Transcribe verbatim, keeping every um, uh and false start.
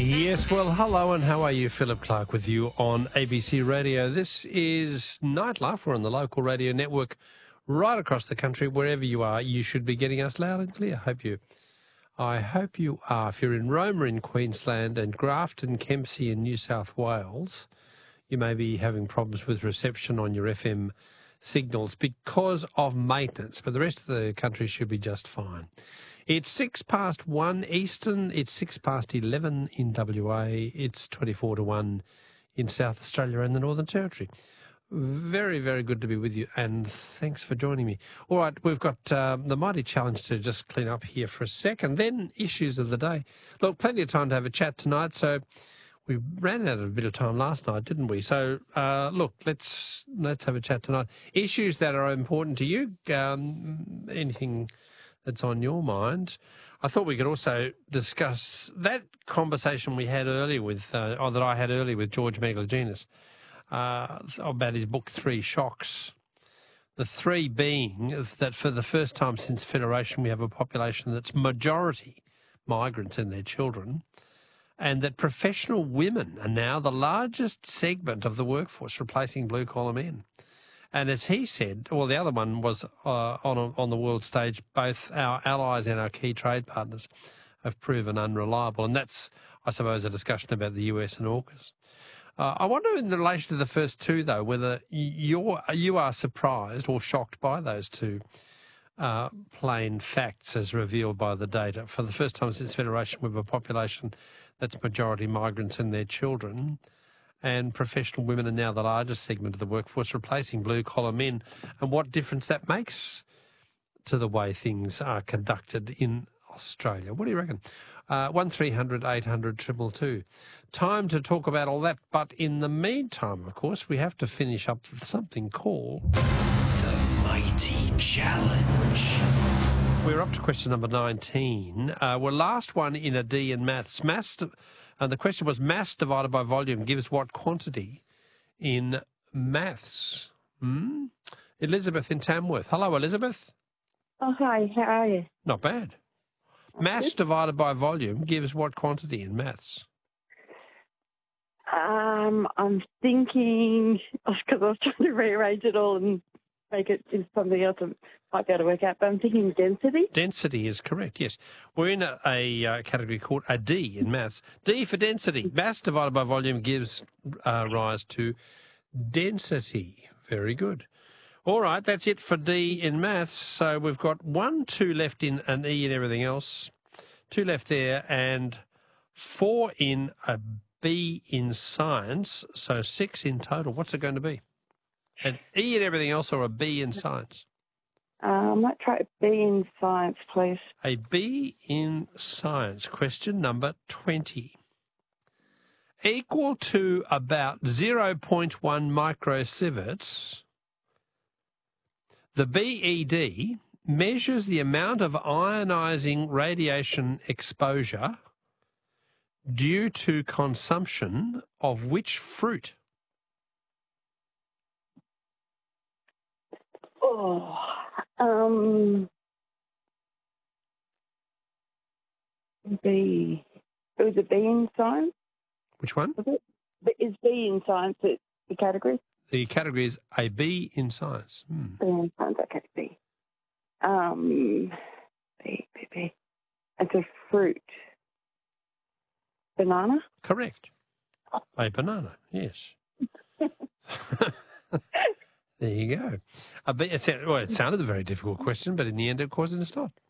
Yes, well, hello and how are you? Philip Clark with you on A B C Radio. This is Nightlife. We're on the local radio network right across the country. Wherever you are, you should be getting us loud and clear. Hope you. I hope you are. If you're in Roma in Queensland and Grafton, Kempsey in New South Wales, you may be having problems with reception on your F M signals because of maintenance, but the rest of the country should be just fine. It's six past one Eastern, it's six past eleven in W A, it's twenty-four to one in South Australia and the Northern Territory. Very, very good to be with you, and thanks for joining me. All right, we've got um, the mighty challenge to just clean up here for a second, then issues of the day. Look, plenty of time to have a chat tonight, so we ran out of a bit of time last night, didn't we? So, uh, look, let's let's have a chat tonight. Issues that are important to you, um, anything that's on your mind. I thought we could also discuss that conversation we had earlier with, uh, or that I had earlier with George Megalogenis, uh, about his book, Three Shocks. The three being that for the first time since Federation, we have a population that's majority migrants and their children, and that professional women are now the largest segment of the workforce, replacing blue-collar men. And as he said, well, the other one was uh, on a, on the world stage, both our allies and our key trade partners have proven unreliable. And that's, I suppose, a discussion about the U S and AUKUS. Uh, I wonder in relation to the first two, though, whether you're, you are surprised or shocked by those two uh, plain facts as revealed by the data. For the first time since Federation, we have a population that's majority migrants and their children, and professional women are now the largest segment of the workforce, replacing blue-collar men, and what difference that makes to the way things are conducted in Australia. What do you reckon? Uh, one three hundred eight hundred two two two. Time to talk about all that, but in the meantime, of course, we have to finish up with something called The Mighty Challenge. We're up to question number nineteen. Uh, we're last one in a D in maths. Maths, and the question was mass divided by volume gives what quantity in maths? Hmm? Elizabeth in Tamworth. Hello, Elizabeth. Oh, hi. How are you? Not bad. Mass divided by volume gives what quantity in maths? Um, I'm thinking, because I was trying to rearrange it all and make it into something else I might be able to work out, but I'm thinking density. Density is correct, yes. We're in a, a uh, category called a D in maths. D for density. Mass divided by volume gives uh, rise to density. Very good. All right, that's it for D in maths. So we've got one, two left in an E and everything else, two left there, and four in a B in science, so six in total. What's it going to be? An E in everything else or a B in science? Uh, I might try B in science, please. A B in science. Question number twenty. Equal to about zero point one microsieverts, the B E D measures the amount of ionising radiation exposure due to consumption of which fruit? Oh, um, B. It was a B in science? Which one? Was it? Is B in science the the category? The category is a B in science. Hmm. B in science, okay, B. Um, B, B, B. It's a fruit. Banana? Correct. A banana, yes. There you go. A B, it, sounded, well, it sounded a very difficult question, but in the end, of course, it's not.